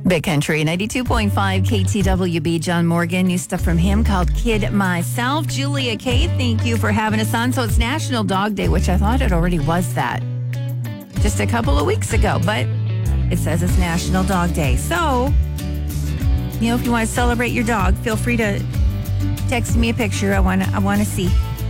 Big Country 92.5 KTWB. John Morgan, new stuff from him called Kid Myself. Julia K, thank you for having us on. So it's National Dog Day, which I thought it already was that just a couple of weeks ago, but it says it's National Dog Day. So, if you want to celebrate your dog, feel free to text me a picture. I want to see.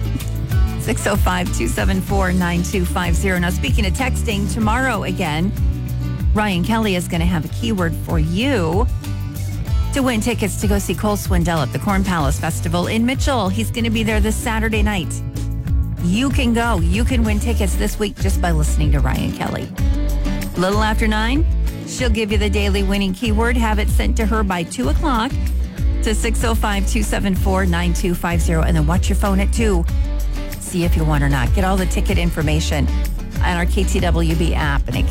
605-274-9250. Now, speaking of texting, tomorrow again, Ryan Kelly is going to have a keyword for you to win tickets to go see Cole Swindell at the Corn Palace Festival in Mitchell. He's going to be there this Saturday night. You can go. You can win tickets this week just by listening to Ryan Kelly. A little after 9, she'll give you the daily winning keyword. Have it sent to her by 2 o'clock to 605-274-9250. And then watch your phone at 2. See if you won or not. Get all the ticket information on our KTWB app and at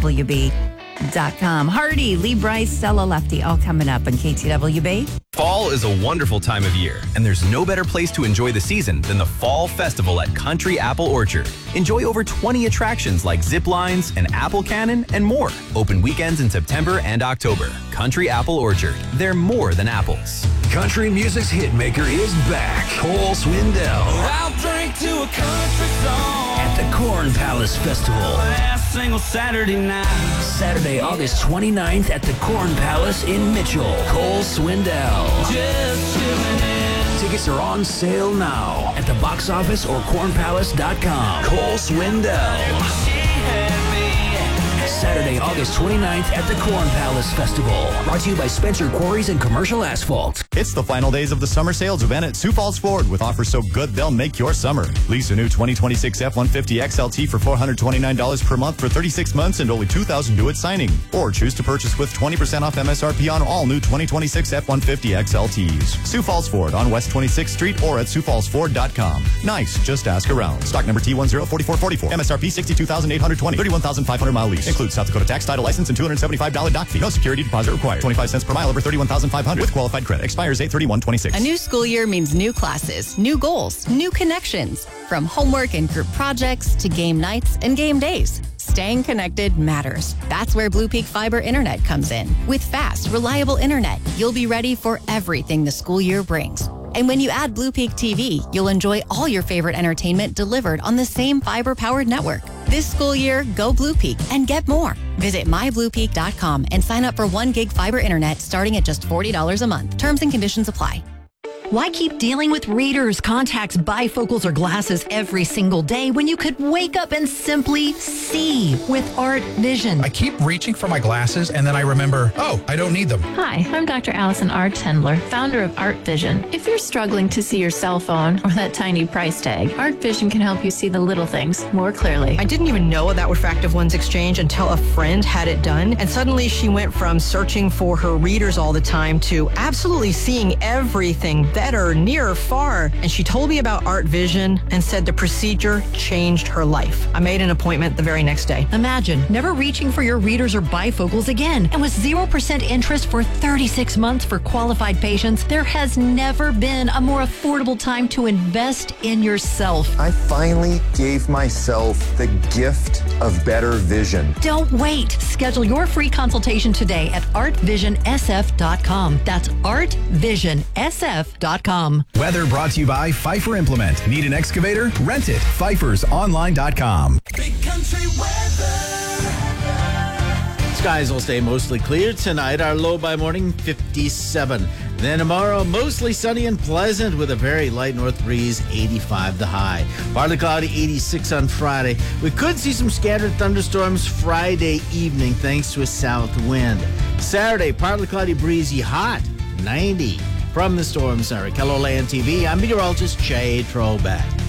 KTWB.com. Hardy, Lee Bryce, Stella Lefty, all coming up on KTWB. Fall is a wonderful time of year, and there's no better place to enjoy the season than the Fall Festival at Country Apple Orchard. Enjoy over 20 attractions like zip lines, an apple cannon, and more. Open weekends in September and October. Country Apple Orchard. They're more than apples. Country music's hitmaker is back. Cole Swindell. I'll drink to a country song At the Corn Palace Festival. last single Saturday night. Saturday, August 29th at the Corn Palace in Mitchell. Cole Swindell. Just chilling in. Tickets are on sale now at the box office or cornpalace.com. Cole Swindell. She had me. Saturday, August 29th at the Corn Palace Festival. Brought to you by Spencer Quarries and Commercial Asphalt. It's the final days of the summer sales event at Sioux Falls Ford with offers so good they'll make your summer. Lease a new 2026 F-150 XLT for $429 per month for 36 months and only $2,000 due at signing. Or choose to purchase with 20% off MSRP on all new 2026 F-150 XLTs. Sioux Falls Ford on West 26th Street or at SiouxFallsFord.com. Nice, just ask around. Stock number T104444. MSRP $62,820. 31,500 mile lease. Includes South Dakota tax, title license, and $275 dock fee. No security deposit required. 25 cents per mile over 31,500 with qualified credit. Expires 8/31/26. A new school year means new classes, new goals, new connections. From homework and group projects to game nights and game days. Staying connected matters. That's where Blue Peak Fiber Internet comes in. With fast, reliable internet, you'll be ready for everything the school year brings. And when you add Blue Peak TV, you'll enjoy all your favorite entertainment delivered on the same fiber-powered network. This school year, go Blue Peak and get more. Visit mybluepeak.com and sign up for 1 gig fiber internet starting at just $40 a month. Terms and conditions apply. Why keep dealing with readers, contacts, bifocals, or glasses every single day when you could wake up and simply see with Art Vision? I keep reaching for my glasses and then I remember, oh, I don't need them. Hi, I'm Dr. Allison R. Tendler, founder of Art Vision. If you're struggling to see your cell phone or that tiny price tag, Art Vision can help you see the little things more clearly. I didn't even know that Refractive Lens Exchange until a friend had it done. And suddenly she went from searching for her readers all the time to absolutely seeing everything better, near, far. And she told me about Art Vision and said the procedure changed her life. I made an appointment the very next day. Imagine never reaching for your readers or bifocals again. And with 0% interest for 36 months for qualified patients, there has never been a more affordable time to invest in yourself. I finally gave myself the gift of better vision. Don't wait. Schedule your free consultation today at artvision.sf.com. That's artvision.sf.com. Weather brought to you by Pfeiffer Implement. Need an excavator? Rent it. PfeiffersOnline.com. Big country weather. Skies will stay mostly clear tonight. Our low by morning, 57. Then tomorrow, mostly sunny and pleasant with a very light north breeze, 85 the high. Partly cloudy, 86 on Friday. We could see some scattered thunderstorms Friday evening thanks to a south wind. Saturday, partly cloudy, breezy, hot, 90. From the Storm Center, KELOLAND TV, I'm meteorologist Jay Trobeck.